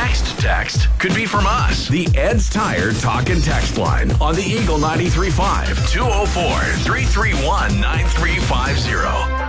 next text could be from us. The Ed's Tire Talk and Text line on the Eagle 93.5 204-331-9350.